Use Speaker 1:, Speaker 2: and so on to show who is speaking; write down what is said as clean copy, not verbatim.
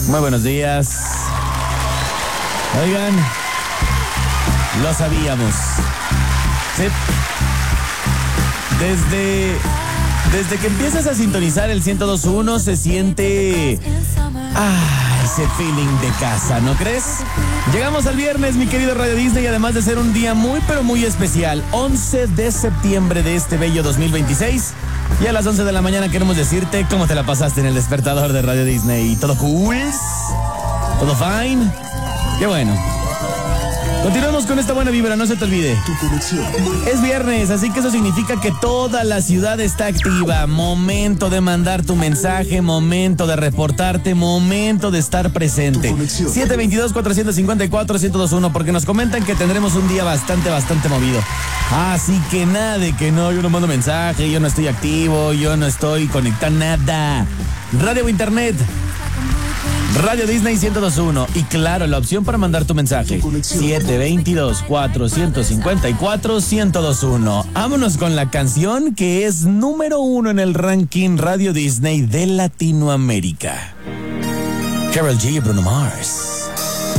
Speaker 1: Muy buenos días. Oigan, lo sabíamos. Sí. Desde que empiezas a sintonizar el 102.1 se siente ese feeling de casa, ¿no crees? Llegamos al viernes, mi querido Radio Disney, y además de ser un día muy pero muy especial, 11 de septiembre de este bello 2026. Y a las 11 de la mañana queremos decirte cómo te la pasaste en el despertador de Radio Disney. ¿Todo cool? ¿Todo fine? Qué bueno. Continuamos con esta buena vibra, no se te olvide. Es viernes, así que eso significa que toda la ciudad está activa. Momento de mandar tu mensaje, momento de reportarte, momento de estar presente. 722-454-1021, porque nos comentan que tendremos un día bastante movido. Así que nada de que no, yo no mando mensaje, yo no estoy activo, yo no estoy conectado, nada. Radio o internet. Radio Disney 102.1 y claro, la opción para mandar tu mensaje 722-454-1021. Vámonos con la canción que es número 1 en el ranking Radio Disney de Latinoamérica. Karol G y Bruno Mars.